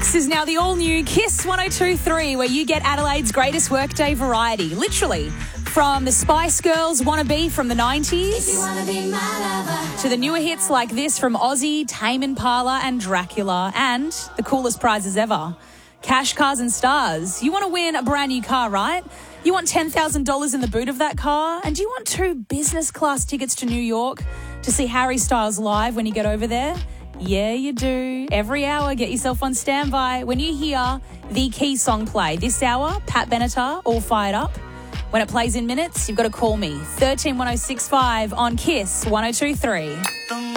This is now the all-new Kiss 102.3, where you get Adelaide's greatest workday variety. Literally, from the Spice Girls' Wanna Be from the 90s to the newer hits like this from Ozzy, Tame Impala and Dracula, and the coolest prizes ever. Cash, cars and stars. You want to win a brand new car, right? You want $10,000 in the boot of that car? And do you want 2 business class tickets to New York to see Harry Styles live when you get over there? Yeah, you do. Every hour, get yourself on standby when you hear the key song play. This hour, Pat Benatar, All Fired Up. When it plays in minutes, you've got to call me. 131065 on Kiss 102.3.